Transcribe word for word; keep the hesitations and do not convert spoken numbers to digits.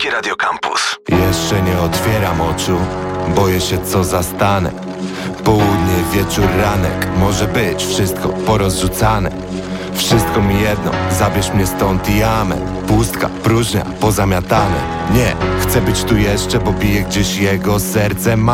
Polskie Radio Campus. Jeszcze nie otwieram oczu, boję się co zastanę. Południe, wieczór, ranek, może być wszystko porozrzucane. Wszystko mi jedno, zabierz mnie stąd i amen. Pustka, próżnia, pozamiatane. Nie, chcę być tu jeszcze, bo bije gdzieś jego serce ma.